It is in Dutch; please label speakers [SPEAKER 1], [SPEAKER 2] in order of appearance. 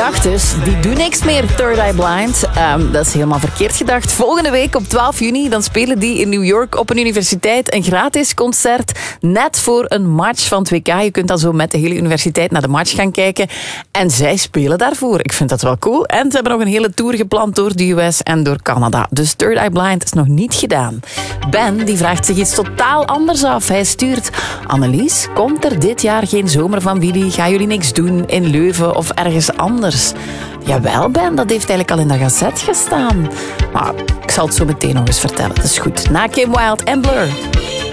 [SPEAKER 1] dacht dus, die doen niks meer, Third Eye Blind. Dat is helemaal verkeerd gedacht. Volgende week op 12 juni dan spelen die in New York op een universiteit een gratis concert. Net voor een match van het WK. Je kunt dan zo met de hele universiteit naar de match gaan kijken. En zij spelen daarvoor. Ik vind dat wel cool. En ze hebben nog een hele tour gepland door de US en door Canada. Dus Third Eye Blind is nog niet gedaan. Ben die vraagt zich iets totaal anders af. Hij stuurt: Annelies, komt er dit jaar geen zomer van Willy? Gaan jullie niks doen in Leuven of ergens anders? Jawel, Ben, dat heeft eigenlijk al in de Gazette gestaan. Maar ik zal het zo meteen nog eens vertellen. Dat is goed. Na Kim Wilde en Blur.